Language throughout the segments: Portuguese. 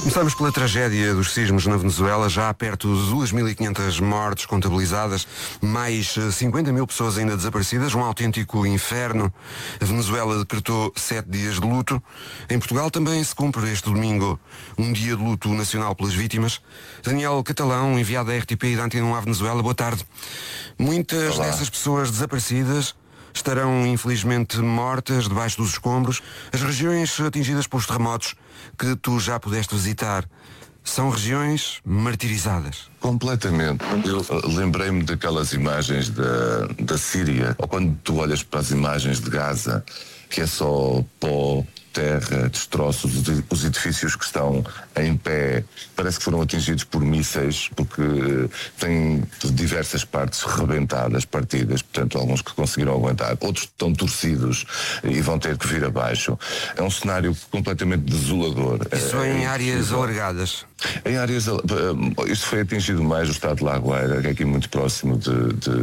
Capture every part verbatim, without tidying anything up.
Começamos pela tragédia dos sismos na Venezuela. Já há perto de duas mil e quinhentas mortes contabilizadas, mais cinquenta mil pessoas ainda desaparecidas, um autêntico inferno. A Venezuela decretou sete dias de luto. Em Portugal também se cumpre este domingo um dia de luto nacional pelas vítimas. Daniel Catalão, enviado da R T P e da Antena um à Venezuela, boa tarde. Muitas Olá. dessas pessoas desaparecidas estarão infelizmente mortas debaixo dos escombros. As regiões atingidas pelos terremotos que tu já pudeste visitar são regiões martirizadas. Completamente. Eu lembrei-me daquelas imagens da, da Síria, ou quando tu olhas para as imagens de Gaza, que é só pó, terra, destroços, os edifícios que estão em pé parece que foram atingidos por mísseis, porque têm diversas partes rebentadas, partidas, portanto alguns que conseguiram aguentar, outros estão torcidos e vão ter que vir abaixo. É um cenário completamente desolador. Isso é, em é áreas alargadas. Em áreas, isto foi atingido mais o estado de La Guaira, que é aqui muito próximo de,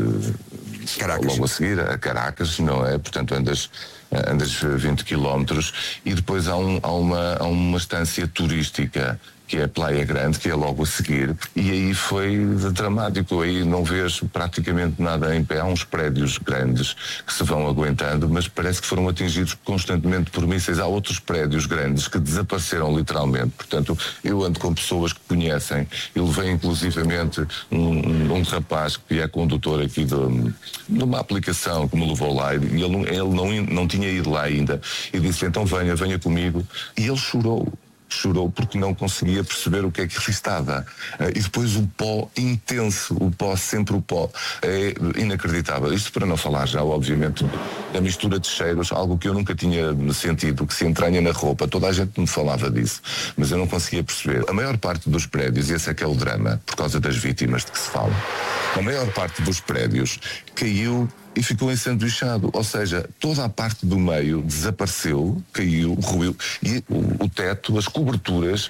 de Caracas. Logo a seguir a Caracas, não é? Portanto andas andas vinte quilómetros e depois há, um, há, uma, há uma estância turística que é Praia Grande, que é logo a seguir, e aí foi dramático, aí não vês praticamente nada em pé, há uns prédios grandes que se vão aguentando, mas parece que foram atingidos constantemente por mísseis. Há outros prédios grandes que desapareceram literalmente, portanto eu ando com pessoas que conhecem, eu levei inclusivamente um, um, um rapaz que é condutor aqui de, de uma aplicação que me levou lá, e ele, não, ele não, não tinha ido lá ainda, e disse então venha, venha comigo, e ele chorou. Chorou porque não conseguia perceber o que é que ali estava. E depois o pó intenso, o pó, sempre o pó. É inacreditável. Isto para não falar já, obviamente, da mistura de cheiros, algo que eu nunca tinha sentido, que se entranha na roupa. Toda a gente me falava disso, mas eu não conseguia perceber. A maior parte dos prédios, e esse é que é o drama, por causa das vítimas de que se fala, a maior parte dos prédios caiu e ficou ensanduichado, ou seja, toda a parte do meio desapareceu, caiu, ruiu, e o, o teto, as coberturas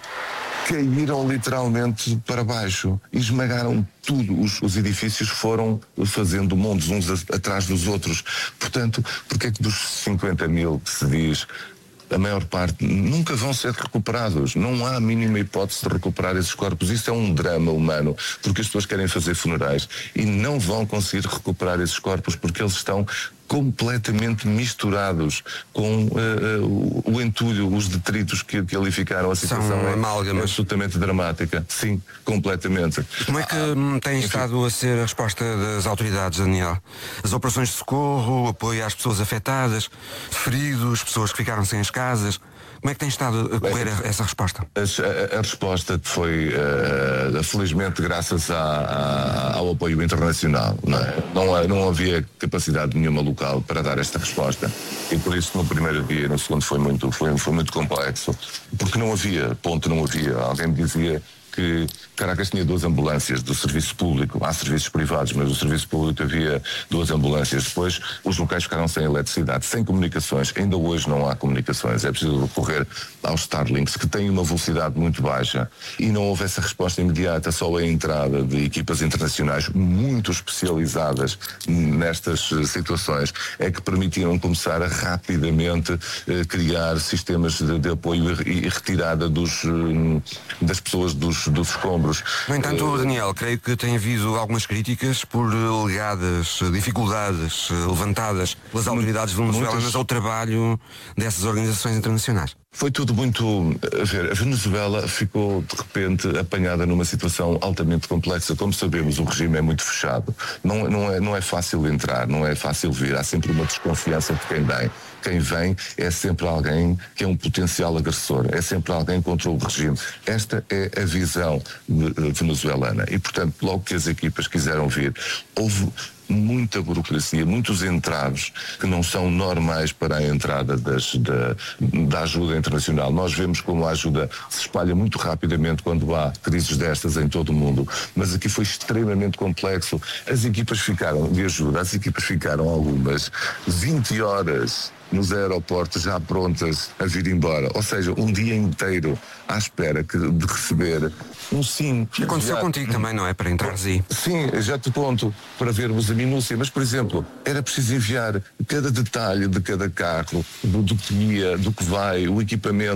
caíram literalmente para baixo e esmagaram tudo. Os, os edifícios foram fazendo montes uns a, atrás dos outros. Portanto, porque é que dos cinquenta mil que se diz, a maior parte nunca vão ser recuperados? Não há a mínima hipótese de recuperar esses corpos. Isso é um drama humano, porque as pessoas querem fazer funerais e não vão conseguir recuperar esses corpos porque eles estão completamente misturados com uh, uh, o entulho, os detritos que, que ali ficaram. A situação São é amálgamas. absolutamente dramática. Sim, completamente. Como é que hum, tem Enfim. estado a ser a resposta das autoridades, Daniel? As operações de socorro, o apoio às pessoas afetadas, feridos, pessoas que ficaram sem as casas. Como é que tem estado a correr Bem, essa resposta? A, a, a resposta foi, uh, felizmente, graças a, a, ao apoio internacional. Não, é? não, não havia capacidade nenhuma local para dar esta resposta. E por isso, no primeiro dia, no segundo, foi muito, foi, foi muito complexo. Porque não havia, ponto, não havia. Alguém me dizia que Caracas tinha duas ambulâncias do serviço público. Há serviços privados, mas do serviço público havia duas ambulâncias. Depois os locais ficaram sem eletricidade, sem comunicações. Ainda hoje não há comunicações. É preciso recorrer aos Starlinks, que têm uma velocidade muito baixa. E não houve essa resposta imediata, só a entrada de equipas internacionais muito especializadas nestas situações é que permitiram começar a rapidamente eh, criar sistemas de, de apoio e, e retirada dos, eh, das pessoas dos dos escombros. No entanto, Daniel, creio que tem havido algumas críticas por alegadas dificuldades levantadas pelas autoridades venezuelanas muitas... ao trabalho dessas organizações internacionais. Foi tudo muito... A ver, a Venezuela ficou, de repente, apanhada numa situação altamente complexa. Como sabemos, o regime é muito fechado. Não, não, é, não é fácil entrar, não é fácil vir. Há sempre uma desconfiança de quem vem. Quem vem é sempre alguém que é um potencial agressor. É sempre alguém contra o regime. Esta é a visão venezuelana. E, portanto, logo que as equipas quiseram vir, houve muita burocracia, muitos entraves que não são normais para a entrada das, da, da ajuda internacional. Nós vemos como a ajuda se espalha muito rapidamente quando há crises destas em todo o mundo, mas aqui foi extremamente complexo. As equipas ficaram, de ajuda, as equipas ficaram algumas vinte horas nos aeroportos já prontas a vir embora, ou seja, um dia inteiro à espera que, de receber um sim. Aconteceu já, contigo também, não é? Para entrares aí. Sim, já te conto, para vermos a minúcia, mas, por exemplo, era preciso enviar cada detalhe de cada carro, do, do que ia, do que vai, o equipamento,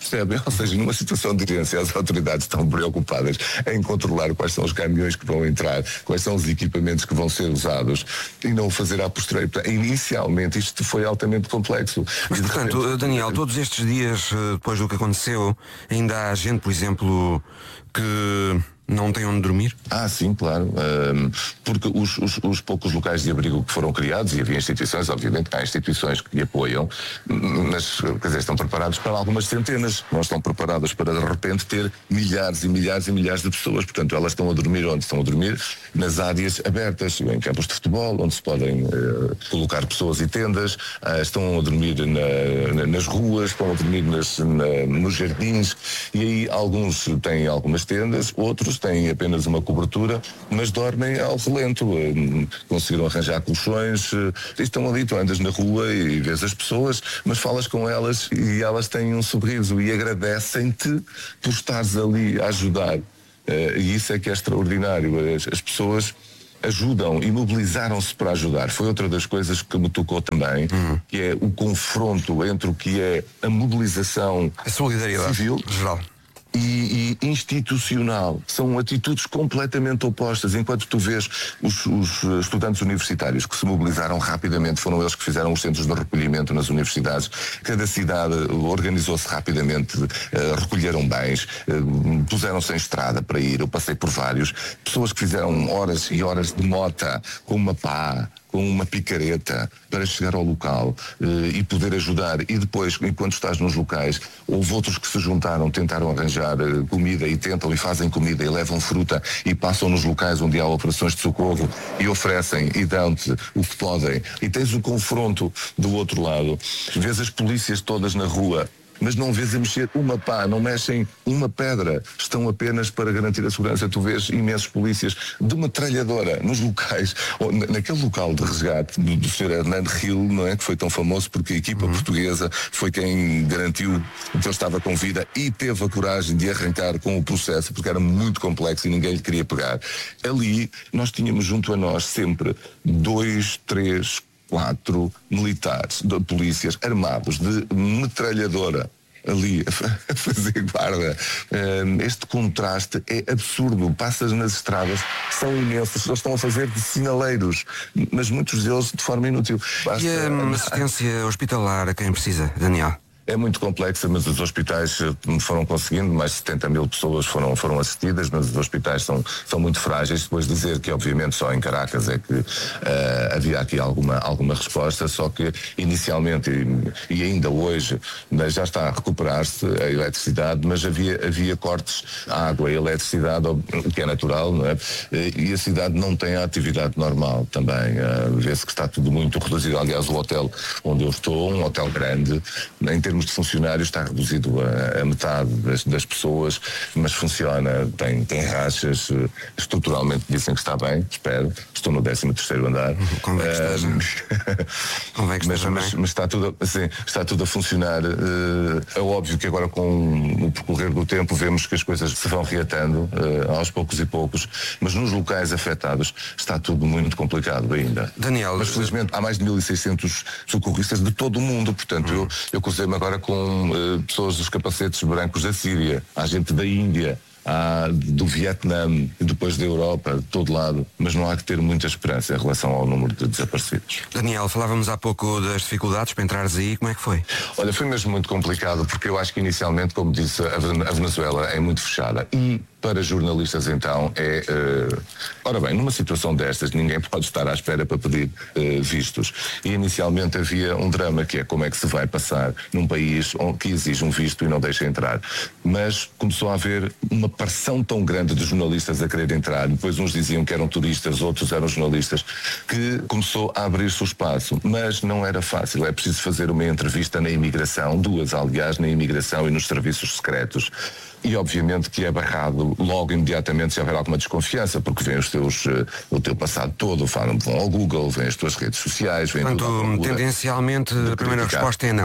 Percebem? Ou seja, numa situação de urgência, as autoridades estão preocupadas em controlar quais são os caminhões que vão entrar, quais são os equipamentos que vão ser usados e não o fazer à posteriori. Inicialmente isto foi altamente complexo. Mas, portanto, Daniel, todos estes dias, depois do que aconteceu, ainda há gente, por exemplo, que não tem onde dormir? Ah, sim, claro. Um, porque os, os, os poucos locais de abrigo que foram criados, e havia instituições, obviamente, há instituições que apoiam, mas, quer dizer, estão preparados para algumas centenas. Não estão preparadas para, de repente, ter milhares e milhares e milhares de pessoas. Portanto, elas estão a dormir onde? Estão a dormir nas áreas abertas, em campos de futebol, onde se podem uh, colocar pessoas e tendas, uh, estão a dormir na, na, nas ruas, estão a dormir nas, na, nos jardins, e aí alguns têm algumas tendas, outros têm apenas uma cobertura, mas dormem ao relento. Conseguiram arranjar colchões, estão ali, tu andas na rua e vês as pessoas, mas falas com elas e elas têm um sorriso e agradecem-te por estares ali a ajudar. E isso é que é extraordinário. As, as pessoas ajudam e mobilizaram-se para ajudar. Foi outra das coisas que me tocou também, uhum. que é o confronto entre o que é a mobilização a solidariedade civil geral E, e institucional. São atitudes completamente opostas. Enquanto tu vês os, os estudantes universitários que se mobilizaram rapidamente, foram eles que fizeram os centros de recolhimento nas universidades, cada cidade organizou-se rapidamente, uh, recolheram bens, uh, puseram-se em estrada para ir. Eu passei por vários. Pessoas que fizeram horas e horas de mota com uma pá, com uma picareta para chegar ao local uh, e poder ajudar. E depois, enquanto estás nos locais, houve outros que se juntaram, tentaram arranjar uh, comida e tentam e fazem comida e levam fruta e passam nos locais onde há operações de socorro e oferecem e dão-te o que podem. E tens o confronto do outro lado. Vês as polícias todas na rua, mas não vês a mexer uma pá, não mexem uma pedra, estão apenas para garantir a segurança. Tu vês imensos polícias de metralhadora nos locais, ou naquele local de resgate do, do senhor Hernando Hill, não é, que foi tão famoso porque a equipa uhum. portuguesa foi quem garantiu que ele estava com vida e teve a coragem de arrancar com o processo, porque era muito complexo e ninguém lhe queria pegar. Ali nós tínhamos junto a nós sempre dois, três, quatro militares, de polícias armados de metralhadora ali a fazer guarda. Este contraste é absurdo. Passas nas estradas, são imensos, eles estão a fazer de sinaleiros, mas muitos deles de forma inútil. Basta... E a assistência hospitalar a quem precisa, Daniel? É muito complexa, mas os hospitais foram conseguindo, mais de setenta mil pessoas foram, foram assistidas, mas os hospitais são, são muito frágeis. Depois dizer que, obviamente, só em Caracas é que uh, havia aqui alguma, alguma resposta, só que inicialmente e, e ainda hoje já está a recuperar-se a eletricidade, mas havia, havia cortes à água e eletricidade, o que é natural, não é? E a cidade não tem a atividade normal também. Uh, vê-se que está tudo muito reduzido. Aliás, o hotel onde eu estou, um hotel grande, em termos de funcionários está reduzido a, a metade das, das pessoas, mas funciona, tem, tem rachas, estruturalmente dizem que está bem, espero, estou no décimo terceiro andar. Convém que esteja. Convém que esteja mas, mas, mas está tudo, assim, está tudo a funcionar. É óbvio que agora com o percorrer do tempo vemos que as coisas se vão reatando aos poucos e poucos, mas nos locais afetados está tudo muito complicado ainda. Daniel, mas felizmente há mais de mil e seiscentos socorristas de todo o mundo, portanto hum. eu, eu cruzei-me agora com uh, pessoas dos capacetes brancos da Síria, há gente da Índia, há do Vietnã, depois da Europa, de todo lado, mas não há que ter muita esperança em relação ao número de desaparecidos. Daniel, falávamos há pouco das dificuldades para entrares aí, como é que foi? Olha, foi mesmo muito complicado, porque eu acho que inicialmente, como disse, a Venezuela é muito fechada e para jornalistas então é... Uh... Ora bem, numa situação destas ninguém pode estar à espera para pedir uh, vistos. E inicialmente havia um drama que é como é que se vai passar num país que exige um visto e não deixa entrar. Mas começou a haver uma pressão tão grande de jornalistas a querer entrar, depois uns diziam que eram turistas, outros eram jornalistas, que começou a abrir-se o espaço. Mas não era fácil, é preciso fazer uma entrevista na imigração, duas aliás, na imigração e nos serviços secretos. E obviamente que é barrado logo imediatamente se houver alguma desconfiança, porque vêm os teus, uh, o teu passado todo, falam, vão ao Google, vêm as tuas redes sociais, vêm Portanto, tudo. tendencialmente a primeira resposta é não.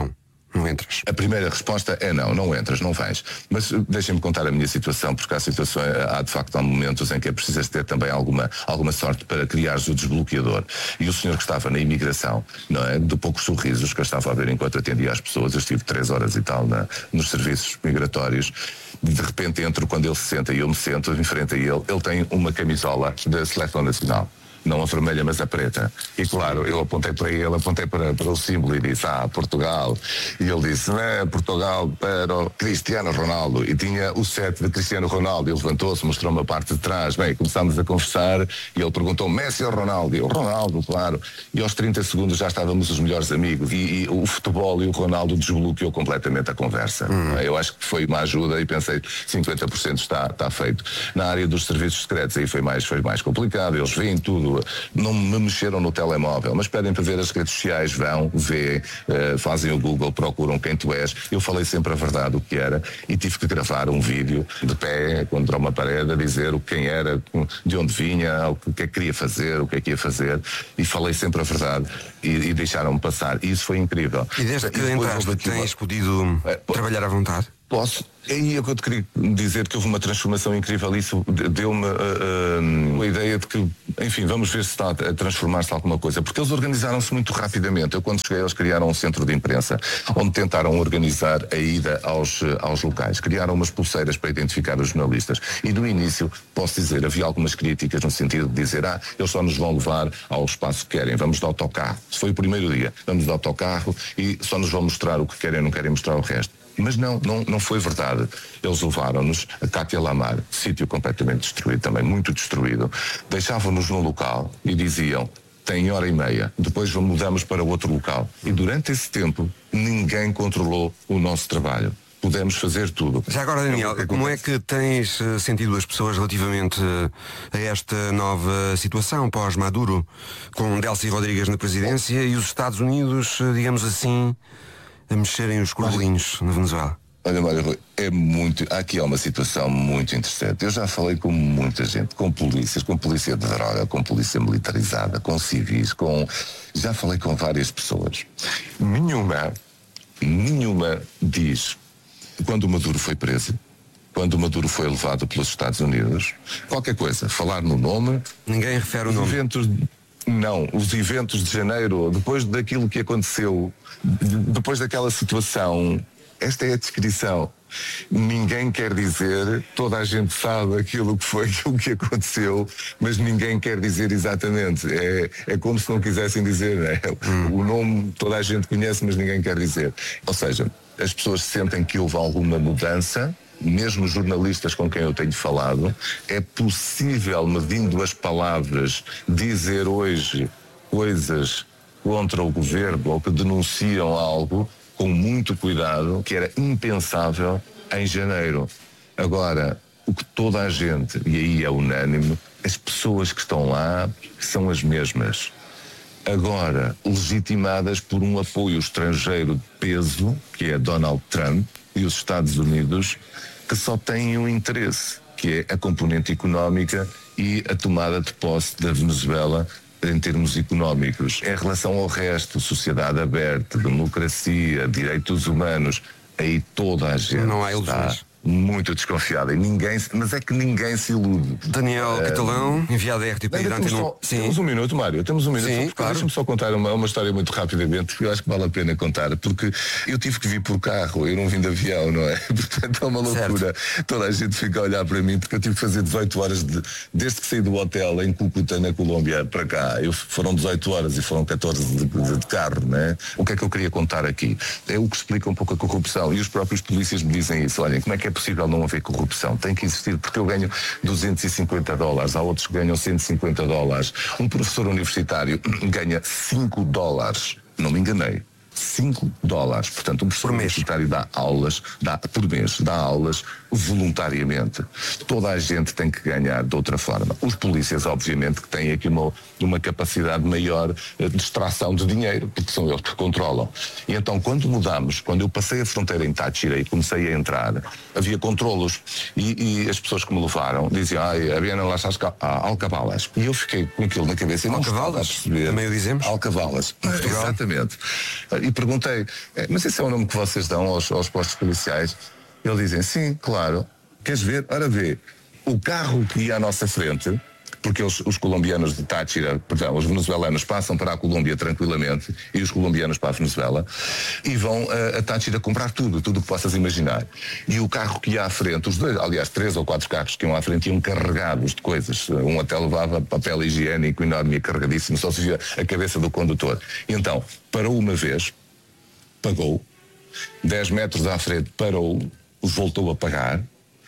Não entras. A primeira resposta é não, não entras, não vais. Mas deixem-me contar a minha situação, porque há situações, há de facto há momentos em que é preciso ter também alguma, alguma sorte para criares o desbloqueador. E o senhor que estava na imigração, não é? De poucos sorrisos que eu estava a ver enquanto atendia as pessoas, eu estive três horas e tal na, nos serviços migratórios. De repente entro, quando ele se senta e eu me sento em frente a ele, ele tem uma camisola da Seleção Nacional. Não a vermelha, mas a preta. E claro, eu apontei para ele, apontei para, para o símbolo e disse, ah, Portugal. E ele disse, não é Portugal para o Cristiano Ronaldo. E tinha o set de Cristiano Ronaldo. Ele levantou-se, mostrou-me a parte de trás. Bem, começámos a conversar e ele perguntou, Messi ou Ronaldo? E eu, Ronaldo, claro. E aos trinta segundos já estávamos os melhores amigos. E, e o futebol e o Ronaldo desbloqueou completamente a conversa. Hum. Eu acho que foi uma ajuda e pensei, cinquenta por cento está, está feito. Na área dos serviços secretos aí foi mais, foi mais complicado. Eles veem tudo. Não me mexeram no telemóvel, mas pedem para ver as redes sociais, vão, vêem, uh, fazem o Google, procuram quem tu és. Eu falei sempre a verdade, o que era, e tive que gravar um vídeo de pé contra uma parede a dizer o quem era, de onde vinha, o que é que queria fazer, o que é que ia fazer, e falei sempre a verdade e, e deixaram-me passar. E isso foi incrível. E desde que entraste, tens podido é, trabalhar à vontade? Posso. É aí é que eu te queria dizer que houve uma transformação incrível. Isso deu-me uh, uh, a ideia de que, enfim, vamos ver se está a transformar-se alguma coisa. Porque eles organizaram-se muito rapidamente. Eu, quando cheguei, eles criaram um centro de imprensa onde tentaram organizar a ida aos, aos locais. Criaram umas pulseiras para identificar os jornalistas. E do início, posso dizer, havia algumas críticas no sentido de dizer, ah, eles só nos vão levar ao espaço que querem. Vamos de autocarro. Se foi o primeiro dia. Vamos de autocarro e só nos vão mostrar o que querem, não querem mostrar o resto. Mas não, não, não foi verdade. Eles levaram-nos a Cátia Lamar, sítio completamente destruído também, muito destruído. Deixavam-nos num local e diziam, tem hora e meia, depois mudamos para outro local. E durante esse tempo, ninguém controlou o nosso trabalho. Pudemos fazer tudo. Já agora, Daniel, como é que tens sentido as pessoas relativamente a esta nova situação pós-Maduro, com Delcy Rodrigues na presidência e os Estados Unidos, digamos assim, a mexerem os cordelinhos na Venezuela? Olha, Mário Rui, é muito. Aqui há uma situação muito interessante. Eu já falei com muita gente, com polícias, com polícia de droga, com polícia militarizada, com civis, com. Já falei com várias pessoas. Nenhuma, nenhuma diz quando o Maduro foi preso, quando o Maduro foi levado pelos Estados Unidos, qualquer coisa, falar no nome. Ninguém refere o nome. Eventos. Não, os eventos de janeiro, depois daquilo que aconteceu, depois daquela situação, esta é a descrição. Ninguém quer dizer, toda a gente sabe aquilo que foi, aquilo que aconteceu, mas ninguém quer dizer exatamente. É, é como se não quisessem dizer, né? Hum. O nome toda a gente conhece, mas ninguém quer dizer. Ou seja, as pessoas sentem que houve alguma mudança. Mesmo jornalistas com quem eu tenho falado, é possível, medindo as palavras, dizer hoje coisas contra o governo ou que denunciam algo com muito cuidado, que era impensável em janeiro. Agora, o que toda a gente, e aí é unânime, as pessoas que estão lá são as mesmas. Agora, legitimadas por um apoio estrangeiro de peso, que é Donald Trump e os Estados Unidos, que só têm um interesse, que é a componente económica e a tomada de posse da Venezuela em termos económicos. Em relação ao resto, sociedade aberta, democracia, direitos humanos, aí toda a gente não há está muito desconfiada. E ninguém, mas é que ninguém se ilude. Daniel uh, Catalão, enviado da R T P durante só, Temos um minuto, Mário, temos um minuto. Sim, claro. Deixa-me só contar uma, uma história muito rapidamente, que eu acho que vale a pena contar, porque eu tive que vir por carro, eu não vim de avião, não é? Portanto é uma loucura. Certo. Toda a gente fica a olhar para mim, porque eu tive que fazer dezoito horas, de, desde que saí do hotel em Cúcuta, na Colômbia, para cá. Eu, foram dezoito horas e foram catorze de, de, de carro, não é? O que é que eu queria contar aqui? É o que explica um pouco a corrupção, e os próprios polícias me dizem isso. Olhem, como é que é possível não haver corrupção? Tem que existir, porque eu ganho duzentos e cinquenta dólares, há outros que ganham cento e cinquenta dólares. Um professor universitário ganha cinco dólares. Não me enganei. cinco dólares. Portanto, um professor universitário dá aulas, dá, por mês, dá aulas voluntariamente. Toda a gente tem que ganhar de outra forma. Os polícias, obviamente, que têm aqui uma, uma capacidade maior de extração de dinheiro, porque são eles que controlam. E então, quando mudamos, quando eu passei a fronteira em Táchira e comecei a entrar, havia controlos. E, e as pessoas que me levaram diziam, ai, havia las alcabalas. E eu fiquei com aquilo na cabeça e não estava a perceber. Também o dizemos? Alcabalas. Exatamente. e perguntei, mas esse é o nome que vocês dão aos, aos postos policiais? Eles dizem, sim, claro. Queres ver? Ora vê, o carro que ia à nossa frente, porque os, os colombianos de Táchira, perdão, os venezuelanos passam para a Colômbia tranquilamente e os colombianos para a Venezuela e vão a, a Táchira comprar tudo, tudo o que possas imaginar. E o carro que ia à frente, os dois, aliás, três ou quatro carros que iam à frente iam carregados de coisas. Um até levava papel higiênico enorme e carregadíssimo, só se via a cabeça do condutor. Então, parou uma vez, pagou, dez metros à frente parou, voltou a pagar,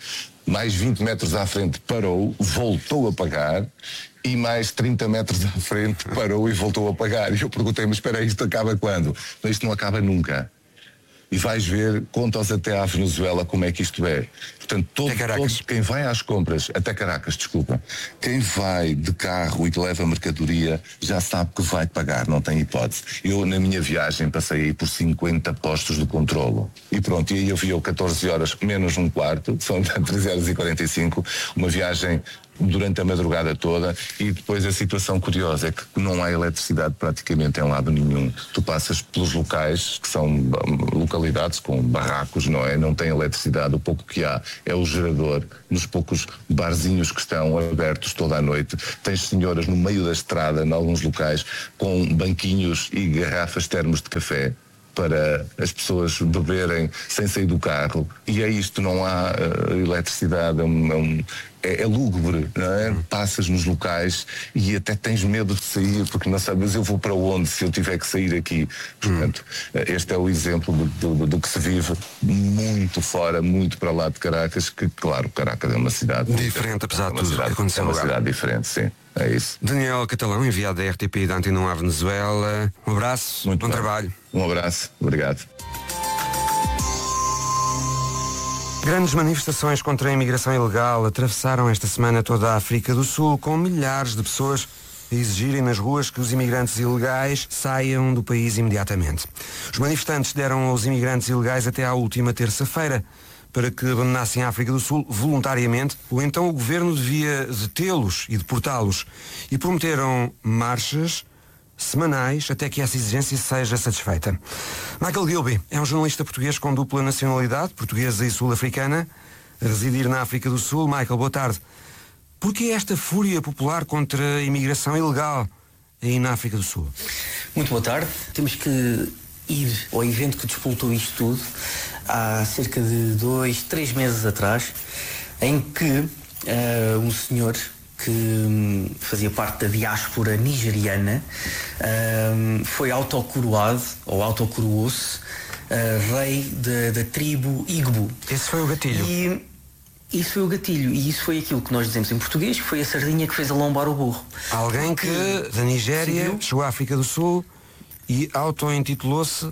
mais vinte metros à frente parou, voltou a pagar, e mais trinta metros à frente parou e voltou a pagar. E eu perguntei, mas espera aí, isto acaba quando? Não, isto não acaba nunca. E vais ver, conta-os até à Venezuela como é que isto é. Portanto, todo, todo, quem vai às compras, até Caracas, desculpa, quem vai de carro e que leva mercadoria já sabe que vai pagar, não tem hipótese. Eu, na minha viagem, passei aí por cinquenta postos de controlo. E pronto, e aí eu vi eu catorze horas menos um quarto, são treze horas e quarenta e cinco, uma viagem durante a madrugada toda, e depois a situação curiosa é que não há eletricidade praticamente em lado nenhum. Tu passas pelos locais que são localidades com barracos, não é? Não tem eletricidade, o pouco que há é o gerador nos poucos barzinhos que estão abertos toda a noite. Tens senhoras no meio da estrada, em alguns locais, com banquinhos e garrafas termos de café para as pessoas beberem sem sair do carro, e é isto, não há uh, eletricidade, é, um, é, é lúgubre, não é? Hum. Passas nos locais e até tens medo de sair, porque não sabes eu vou para onde se eu tiver que sair aqui. Portanto, hum. este é o exemplo do, do, do que se vive muito fora, muito para lá de Caracas, que claro, Caracas é uma cidade diferente, apesar de tudo que aconteceu. É uma cidade diferente, sim. É isso. Daniel Catalão, enviado da R T P da Antena à Venezuela. Um abraço, muito bom bem. trabalho. Um abraço, obrigado. Grandes manifestações contra a imigração ilegal atravessaram esta semana toda a África do Sul, com milhares de pessoas a exigirem nas ruas que os imigrantes ilegais saiam do país imediatamente. Os manifestantes deram aos imigrantes ilegais até à última terça-feira para que abandonassem a África do Sul voluntariamente, ou então o governo devia detê-los e deportá-los. E prometeram marchas semanais até que essa exigência seja satisfeita. Michael Gilby é um jornalista português com dupla nacionalidade, portuguesa e sul-africana, a residir na África do Sul. Michael, boa tarde. Porquê esta fúria popular contra a imigração ilegal aí na África do Sul? Muito boa tarde. Temos que ir ao evento que despoltou isto tudo há cerca de dois, três meses atrás, em que uh, um senhor que um, fazia parte da diáspora nigeriana um, foi autocoroado, ou autocoroou-se, uh, rei de, da tribo Igbo. Esse foi o gatilho. E isso foi o gatilho, e isso foi aquilo que nós dizemos em português, que foi a sardinha que fez alombar o burro. Alguém que, da Nigéria, seguiu, chegou à África do Sul e auto-intitulou-se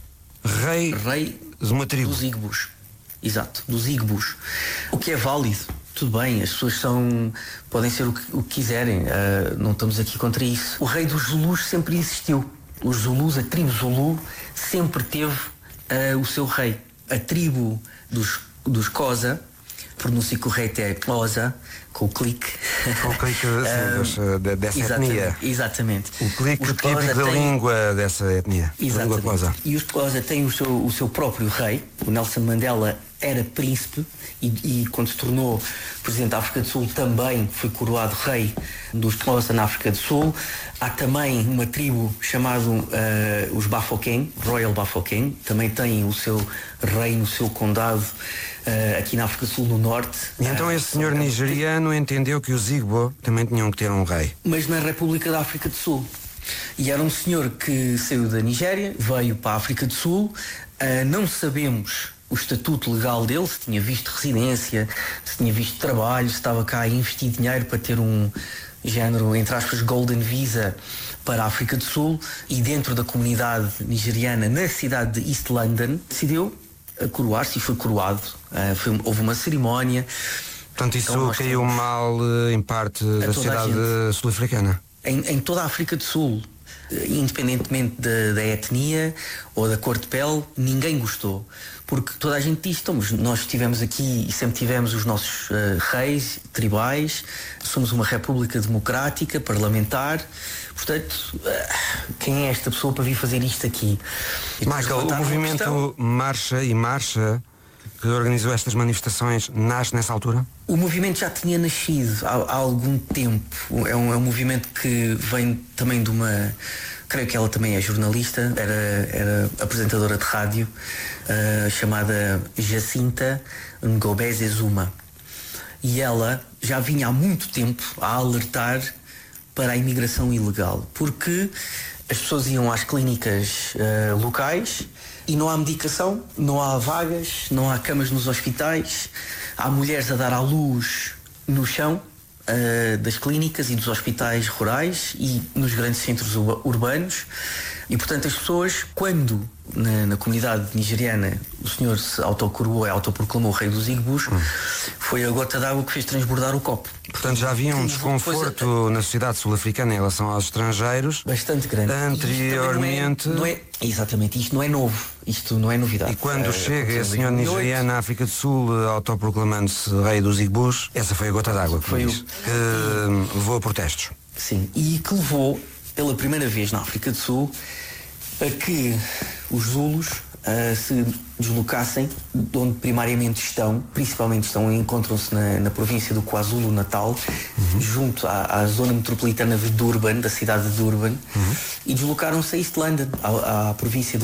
rei, rei de uma tribo. Dos Igbos. Exato, dos Igbos. O que é válido, tudo bem, as pessoas são, podem ser o que, o que quiserem, uh, não estamos aqui contra isso. O rei dos Zulus sempre existiu. Os Zulus, a tribo Zulu, sempre teve uh, o seu rei. A tribo dos, dos Xhosa, a pronúncia correta é Xhosa, com o clique. Com o clique uh, dessa, dessa exatamente, etnia. Exatamente. O clique típico da tem... língua dessa etnia. Exatamente. Língua Xhosa. E os Xhosa têm o seu, o seu próprio rei. O Nelson Mandela era príncipe e, e quando se tornou presidente da África do Sul também foi coroado rei dos Xhosa na África do Sul. Há também uma tribo chamada uh, os Bafokeng, Royal Bafokeng, também tem o seu rei no seu condado uh, aqui na África do Sul, no norte. E então esse senhor nigeriano entendeu que os Igbo também tinham que ter um rei. Mas na República da África do Sul. E era um senhor que saiu da Nigéria, veio para a África do Sul, uh, não sabemos o estatuto legal dele, se tinha visto residência, se tinha visto trabalho, se estava cá a investir dinheiro para ter um género, entre aspas, golden visa para a África do Sul, e dentro da comunidade nigeriana, na cidade de East London, decidiu coroar-se e foi coroado. Uh, foi, houve uma cerimónia. Portanto, isso então, caiu temos... mal em parte da sociedade sul-africana. Em, em toda a África do Sul. independentemente da, da etnia ou da cor de pele, ninguém gostou. Porque toda a gente diz, estamos, nós estivemos aqui e sempre tivemos os nossos uh, reis tribais, somos uma república democrática, parlamentar, portanto, uh, quem é esta pessoa para vir fazer isto aqui? Michael, o movimento Marcha e Marcha que organizou estas manifestações nasce nessa altura? O movimento já tinha nascido há, há algum tempo. É um, é um movimento que vem também de uma... Creio que ela também é jornalista, era, era apresentadora de rádio, uh, chamada Jacinta Ngobese Zuma. E ela já vinha há muito tempo a alertar para a imigração ilegal, porque as pessoas iam às clínicas uh, locais e não há medicação, não há vagas, não há camas nos hospitais, há mulheres a dar à luz no chão uh, das clínicas e dos hospitais rurais e nos grandes centros ur- urbanos. E, portanto, as pessoas, quando na, na comunidade nigeriana o senhor se autocoroou e autoproclamou o rei dos Igbos, hum. foi a gota d'água que fez transbordar o copo. Portanto, já havia um desconforto depois, na sociedade sul-africana em relação aos estrangeiros. Bastante grande. Anteriormente... Não é, não é, exatamente, isto não é novo. Isto não é novidade. E quando é, chega esse senhor nigeriano à África do Sul, autoproclamando-se rei dos Igbos, essa foi a gota d'água que, foi o... que levou a protestos. Sim, e que levou, pela primeira vez na África do Sul, a que os Zulus uh, se deslocassem de onde primariamente estão, principalmente estão, encontram-se na, na província do KwaZulu-Natal, uhum. junto à, à zona metropolitana de Durban, da cidade de Durban, uhum. e deslocaram-se a East London, à, à província do